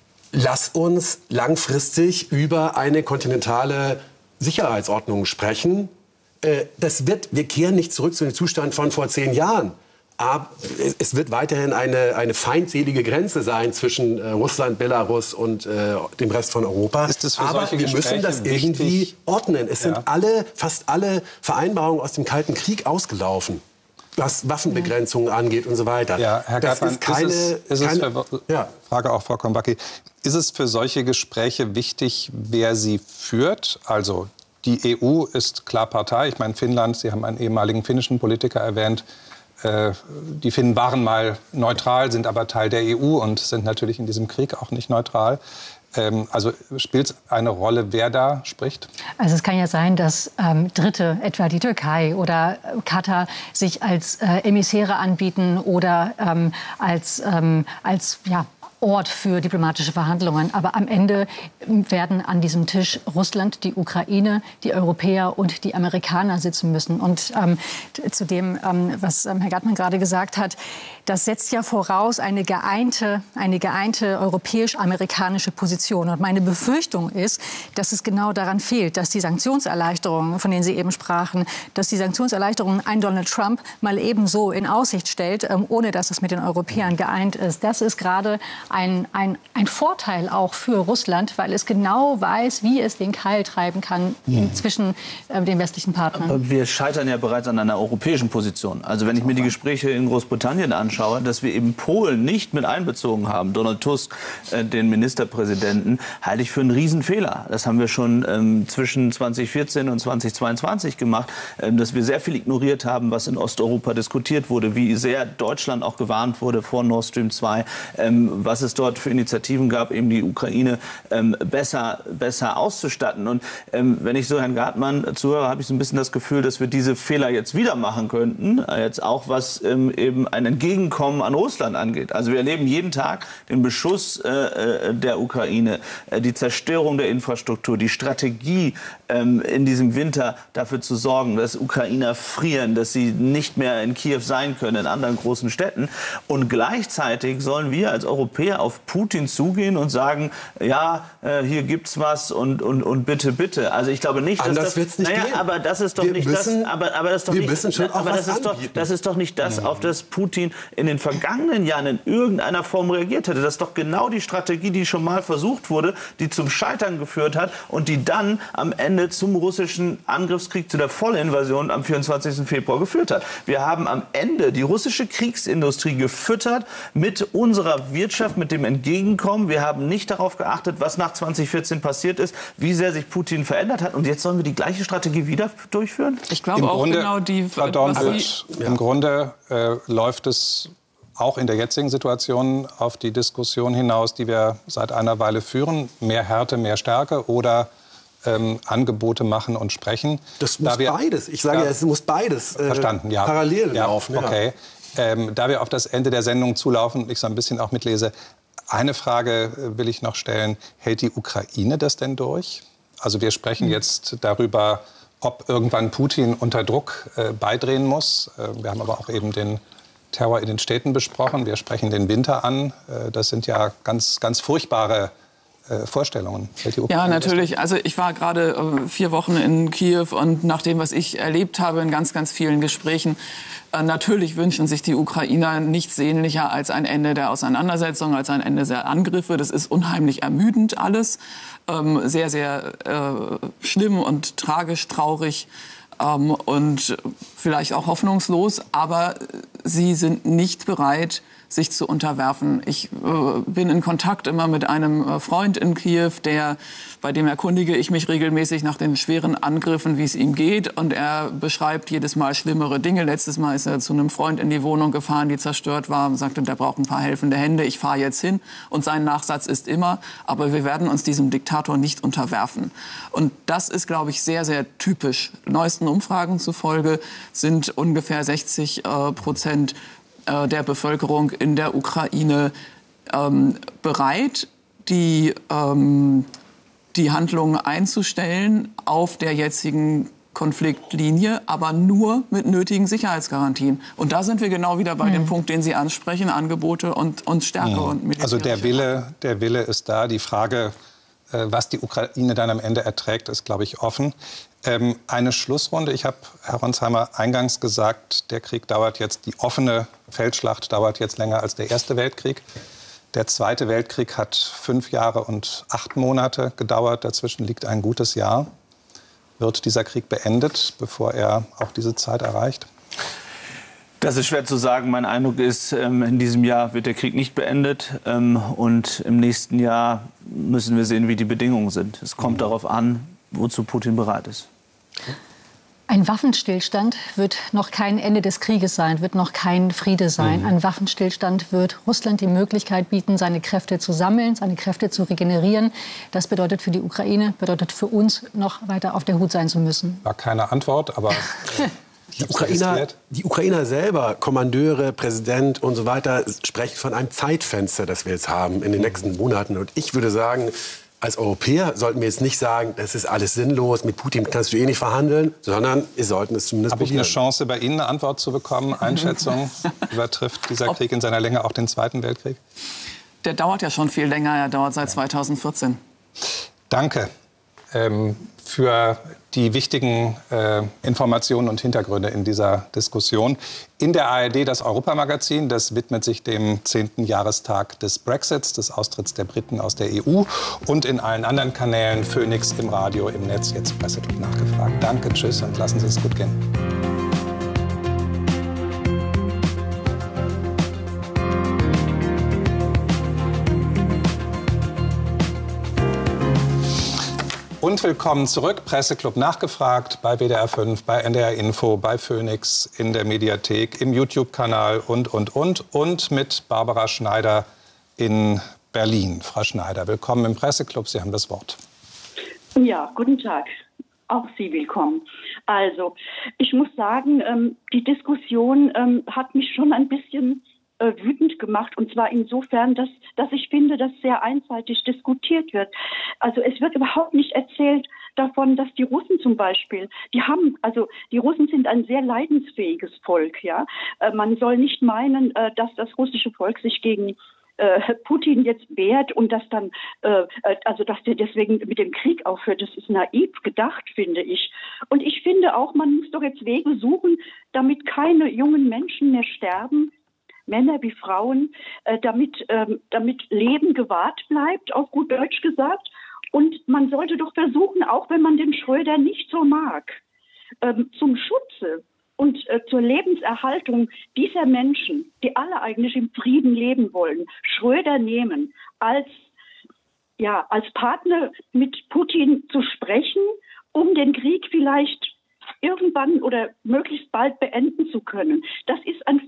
Lass uns langfristig über eine kontinentale Sicherheitsordnung sprechen. Äh, das wird, wir kehren nicht zurück zu dem Zustand von vor zehn Jahren. Aber es wird weiterhin eine, eine feindselige Grenze sein zwischen äh, Russland, Belarus und äh, dem Rest von Europa. Ist das für Aber solche wir müssen das Gespräche irgendwie wichtig? ordnen. Es Ja. sind alle, fast alle Vereinbarungen aus dem Kalten Krieg ausgelaufen, was Waffenbegrenzungen angeht und so weiter. Ja, Herr das Gartmann, ist keine, ist es, ist es keine, für, ja. Frage auch Frau Kombacki, ist es für solche Gespräche wichtig, wer sie führt? Also die E U ist klar Partei. Ich meine, Finnland, Sie haben einen ehemaligen finnischen Politiker erwähnt, äh, die Finnen waren mal neutral, sind aber Teil der E U und sind natürlich in diesem Krieg auch nicht neutral. Ähm, also spielt es eine Rolle, wer da spricht? Also es kann ja sein, dass ähm, Dritte, etwa die Türkei oder Katar, sich als äh, Emissäre anbieten oder ähm, als, ähm, als ja, Ort für diplomatische Verhandlungen. Aber am Ende werden an diesem Tisch Russland, die Ukraine, die Europäer und die Amerikaner sitzen müssen. Und ähm, zu dem, ähm, was ähm, Herr Gartmann gerade gesagt hat, das setzt ja voraus eine geeinte, eine geeinte europäisch-amerikanische Position. Und meine Befürchtung ist, dass es genau daran fehlt, dass die Sanktionserleichterungen, von denen Sie eben sprachen, dass die Sanktionserleichterungen ein Donald Trump mal ebenso in Aussicht stellt, ähm, ohne dass es mit den Europäern geeint ist. Das ist gerade Ein, ein, ein Vorteil auch für Russland, weil es genau weiß, wie es den Keil treiben kann mhm. zwischen äh, den westlichen Partnern. Aber wir scheitern ja bereits an einer europäischen Position. Also wenn ich mir die Gespräche in Großbritannien anschaue, dass wir eben Polen nicht mit einbezogen haben, Donald Tusk, äh, den Ministerpräsidenten, halte ich für einen Riesenfehler. Das haben wir schon ähm, zwischen zweitausendvierzehn und zweitausendzweiundzwanzig gemacht, ähm, dass wir sehr viel ignoriert haben, was in Osteuropa diskutiert wurde, wie sehr Deutschland auch gewarnt wurde vor Nord Stream zwei, ähm, was es dort für Initiativen gab, eben die Ukraine ähm, besser, besser auszustatten. Und ähm, wenn ich so Herrn Gartmann zuhöre, habe ich so ein bisschen das Gefühl, dass wir diese Fehler jetzt wieder machen könnten, äh, jetzt auch was ähm, eben ein Entgegenkommen an Russland angeht. Also wir erleben jeden Tag den Beschuss äh, der Ukraine, äh, die Zerstörung der Infrastruktur, die Strategie ähm, in diesem Winter dafür zu sorgen, dass Ukrainer frieren, dass sie nicht mehr in Kiew sein können, in anderen großen Städten. Und gleichzeitig sollen wir als Europäer auf Putin zugehen und sagen, ja, äh, hier gibt's was und, und, und bitte, bitte. Also ich glaube nicht, dass Anders das, wird's nicht naja, gehen. aber das ist doch Wir nicht müssen- das, aber, aber das ist doch wir nicht, müssen schon auch aber was das ist doch, anbieten. das ist doch nicht das, auf das Putin in den vergangenen Jahren in irgendeiner Form reagiert hätte. Das ist doch genau die Strategie, die schon mal versucht wurde, die zum Scheitern geführt hat und die dann am Ende zum russischen Angriffskrieg, zu der Vollinvasion am vierundzwanzigsten Februar geführt hat. Wir haben am Ende die russische Kriegsindustrie gefüttert mit unserer Wirtschaft, mit dem Entgegenkommen. Wir haben nicht darauf geachtet, was nach zweitausendvierzehn passiert ist, wie sehr sich Putin verändert hat. Und jetzt sollen wir die gleiche Strategie wieder durchführen? Ich glaube Im auch Grunde, genau die... Frau was Dornbusch, Sie- im Grunde äh, läuft es auch in der jetzigen Situation auf die Diskussion hinaus, die wir seit einer Weile führen? Mehr Härte, mehr Stärke oder ähm, Angebote machen und sprechen? Das muss da wir, beides. Ich sage da, ja, es muss beides äh, verstanden, ja. parallel ja, laufen. Ja. Okay. Ähm, da wir auf das Ende der Sendung zulaufen und ich so ein bisschen auch mitlese, eine Frage will ich noch stellen. Hält die Ukraine das denn durch? Also wir sprechen jetzt darüber, ob irgendwann Putin unter Druck äh, beidrehen muss. Äh, wir haben aber auch eben den Terror in den Städten besprochen. Wir sprechen den Winter an. Äh, das sind ja ganz, ganz furchtbare äh, Vorstellungen. Ja, natürlich. Also ich war gerade äh, vier Wochen in Kiew und nach dem, was ich erlebt habe in ganz, ganz vielen Gesprächen, äh, natürlich wünschen sich die Ukrainer nichts sehnlicher als ein Ende der Auseinandersetzung, als ein Ende der Angriffe. Das ist unheimlich ermüdend alles. Ähm, sehr, sehr äh, schlimm und tragisch, traurig. Ähm, und vielleicht auch hoffnungslos, aber sie sind nicht bereit, sich zu unterwerfen. Ich äh, bin in Kontakt immer mit einem äh, Freund in Kiew, der, bei dem erkundige ich mich regelmäßig nach den schweren Angriffen, wie es ihm geht. Und er beschreibt jedes Mal schlimmere Dinge. Letztes Mal ist er zu einem Freund in die Wohnung gefahren, die zerstört war, und sagte, der braucht ein paar helfende Hände. Ich fahre jetzt hin. Und sein Nachsatz ist immer, aber wir werden uns diesem Diktator nicht unterwerfen. Und das ist, glaube ich, sehr, sehr typisch. Neuesten Umfragen zufolge sind ungefähr sechzig äh, Prozent der Bevölkerung in der Ukraine ähm, bereit, die, ähm, die Handlungen einzustellen auf der jetzigen Konfliktlinie, aber nur mit nötigen Sicherheitsgarantien. Und da sind wir genau wieder bei mhm. dem Punkt, den Sie ansprechen, Angebote und, und Stärke. Mhm. Und militärische. Also der Wille, der Wille ist da. Die Frage, äh, was die Ukraine dann am Ende erträgt, ist, glaube ich, offen. Ähm, eine Schlussrunde. Ich habe, Herr Ronsheimer, eingangs gesagt, der Krieg dauert jetzt, die offene Feldschlacht dauert jetzt länger als der Erste Weltkrieg. Der Zweite Weltkrieg hat fünf Jahre und acht Monate gedauert. Dazwischen liegt ein gutes Jahr. Wird dieser Krieg beendet, bevor er auch diese Zeit erreicht? Das ist schwer zu sagen. Mein Eindruck ist, in diesem Jahr wird der Krieg nicht beendet. Und im nächsten Jahr müssen wir sehen, wie die Bedingungen sind. Es kommt mhm. darauf an, wozu Putin bereit ist. Ein Waffenstillstand wird noch kein Ende des Krieges sein, wird noch kein Friede sein. Mhm. Ein Waffenstillstand wird Russland die Möglichkeit bieten, seine Kräfte zu sammeln, seine Kräfte zu regenerieren. Das bedeutet für die Ukraine, bedeutet für uns, noch weiter auf der Hut sein zu müssen. War keine Antwort, aber... Die Ukrainer, die Ukrainer selber, Kommandeure, Präsident und so weiter, sprechen von einem Zeitfenster, das wir jetzt haben in den nächsten Monaten. Und ich würde sagen, als Europäer sollten wir jetzt nicht sagen, das ist alles sinnlos, mit Putin kannst du eh nicht verhandeln, sondern wir sollten es zumindest Habe probieren. ich eine Chance, bei Ihnen eine Antwort zu bekommen? Einschätzung, übertrifft dieser Krieg in seiner Länge auch den Zweiten Weltkrieg? Der dauert ja schon viel länger, er dauert seit zweitausendvierzehn. Danke ähm, für die wichtigen äh, Informationen und Hintergründe in dieser Diskussion. In der A R D das Europamagazin, das widmet sich dem zehnten Jahrestag des Brexits, des Austritts der Briten aus der E U. Und in allen anderen Kanälen, Phoenix, im Radio, im Netz, jetzt Presseclub nachgefragt. Danke, tschüss und lassen Sie es gut gehen. Und willkommen zurück, Presseclub nachgefragt, bei W D R fünf, bei N D R Info, bei Phoenix, in der Mediathek, im YouTube-Kanal und, und, und. Und mit Barbara Schneider in Berlin. Frau Schneider, willkommen im Presseclub, Sie haben das Wort. Ja, guten Tag. Auch Sie willkommen. Also, ich muss sagen, ähm, die Diskussion ähm, hat mich schon ein bisschen äh, wütend gemacht. Und zwar insofern, dass, dass ich finde, dass sehr einseitig diskutiert wird. Also es wird überhaupt nicht erzählt davon, dass die Russen zum Beispiel, die haben, also die Russen sind ein sehr leidensfähiges Volk, ja. Äh, man soll nicht meinen, äh, dass das russische Volk sich gegen äh, Putin jetzt wehrt und dass dann, äh, also dass der deswegen mit dem Krieg aufhört. Das ist naiv gedacht, finde ich. Und ich finde auch, man muss doch jetzt Wege suchen, damit keine jungen Menschen mehr sterben, Männer wie Frauen, äh, damit, ähm, damit Leben gewahrt bleibt, auf gut Deutsch gesagt. Und man sollte doch versuchen, auch wenn man den Schröder nicht so mag, ähm, zum Schutze und äh, zur Lebenserhaltung dieser Menschen, die alle eigentlich im Frieden leben wollen, Schröder nehmen, als, ja, als Partner mit Putin zu sprechen, um den Krieg vielleicht irgendwann oder möglichst bald beenden zu können. Das ist ein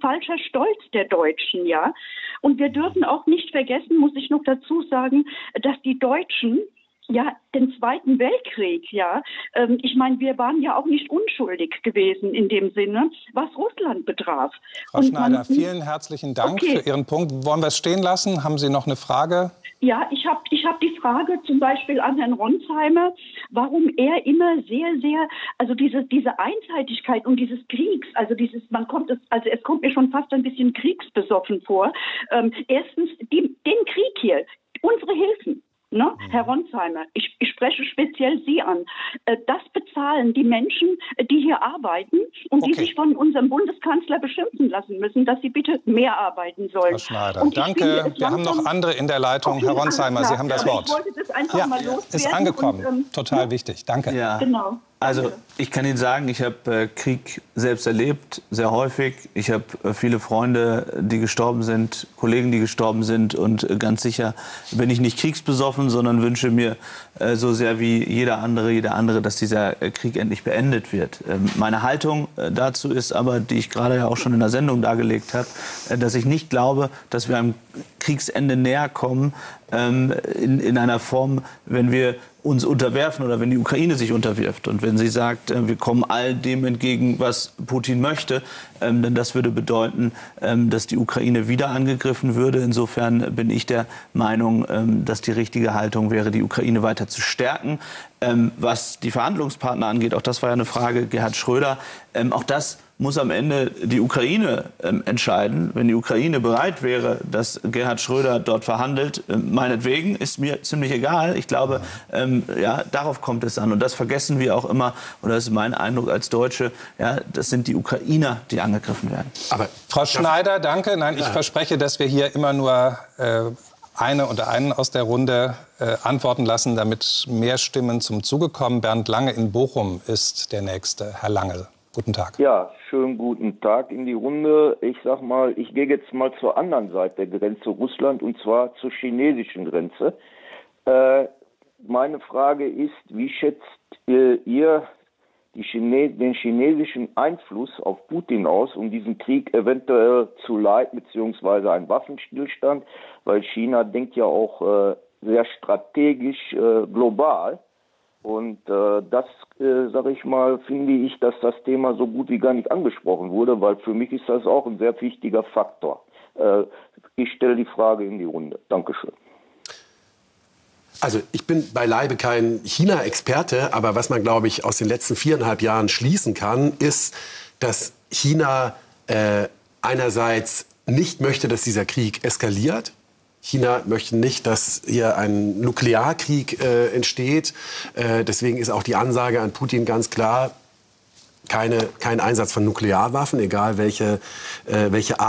falscher Stolz der Deutschen, ja. Und wir dürfen auch nicht vergessen, muss ich noch dazu sagen, dass die Deutschen ja den Zweiten Weltkrieg, ja, ähm, ich meine, wir waren ja auch nicht unschuldig gewesen in dem Sinne, was Russland betraf. Frau Und Schneider, man, vielen herzlichen Dank okay. für Ihren Punkt. Wollen wir es stehen lassen? Haben Sie noch eine Frage? Ja, ich habe ich hab die Frage zum Beispiel an Herrn Ronsheimer, warum er immer sehr, sehr, also diese, diese Einseitigkeit und dieses Kriegs, also dieses, man kommt es, also es kommt mir schon fast ein bisschen kriegsbesoffen vor. Ähm, erstens, die, den Krieg hier, unsere Hilfen. Ne? Mhm. Herr Ronsheimer, ich, ich spreche speziell Sie an. Äh, das bezahlen die Menschen, die hier arbeiten und okay. die sich von unserem Bundeskanzler beschimpfen lassen müssen, dass sie bitte mehr arbeiten sollen. Frau Schneider, und danke. Finde, Wir haben noch andere in der Leitung. Okay, Herr Ronsheimer, Sie haben das Wort. Ich wollte das einfach ja, mal loswerden. ist angekommen. Und, ähm, Total ja. wichtig. Danke. Ja. Genau. Also ich kann Ihnen sagen, ich habe äh, Krieg selbst erlebt, sehr häufig. Ich habe äh, viele Freunde, die gestorben sind, Kollegen, die gestorben sind. Und äh, ganz sicher bin ich nicht kriegsbesoffen, sondern wünsche mir äh, so sehr wie jeder andere, jeder andere, dass dieser äh, Krieg endlich beendet wird. Ähm, meine Haltung äh, dazu ist aber, die ich gerade ja auch schon in der Sendung dargelegt habe, äh, dass ich nicht glaube, dass wir einem Kriegsende näher kommen ähm, in, in einer Form, wenn wir uns unterwerfen oder wenn die Ukraine sich unterwirft. Und wenn sie sagt, äh, wir kommen all dem entgegen, was Putin möchte, ähm, denn das würde bedeuten, ähm, dass die Ukraine wieder angegriffen würde. Insofern bin ich der Meinung, ähm, dass die richtige Haltung wäre, die Ukraine weiter zu stärken. Ähm, was die Verhandlungspartner angeht, auch das war ja eine Frage, Gerhard Schröder, ähm, auch das muss am Ende die Ukraine ähm, entscheiden. Wenn die Ukraine bereit wäre, dass Gerhard Schröder dort verhandelt, äh, meinetwegen, ist mir ziemlich egal. Ich glaube, ähm, ja, darauf kommt es an. Und das vergessen wir auch immer, oder das ist mein Eindruck als Deutsche, ja, das sind die Ukrainer, die angegriffen werden. Aber Frau Schneider, danke. Nein, ich ja. verspreche, dass wir hier immer nur äh, eine oder einen aus der Runde äh, antworten lassen, damit mehr Stimmen zum Zuge kommen. Bernd Lange in Bochum ist der Nächste. Herr Lange, guten Tag. Ja, schönen guten Tag in die Runde. Ich sag mal, ich gehe jetzt mal zur anderen Seite der Grenze Russland, und zwar zur chinesischen Grenze. Äh, meine Frage ist, wie schätzt äh, ihr die Chine den chinesischen Einfluss auf Putin aus, um diesen Krieg eventuell zu leiten, beziehungsweise einen Waffenstillstand? Weil China denkt ja auch äh, sehr strategisch äh, global. Und äh, das, äh, sage ich mal, finde ich, dass das Thema so gut wie gar nicht angesprochen wurde, weil für mich ist das auch ein sehr wichtiger Faktor. Äh, ich stelle die Frage in die Runde. Dankeschön. Also ich bin beileibe kein China-Experte, aber was man, glaube ich, aus den letzten viereinhalb Jahren schließen kann, ist, dass China äh, einerseits nicht möchte, dass dieser Krieg eskaliert. China möchte nicht, dass hier ein Nuklearkrieg äh, entsteht. Äh, deswegen ist auch die Ansage an Putin ganz klar, keine, kein Einsatz von Nuklearwaffen, egal welche, äh, welche Art.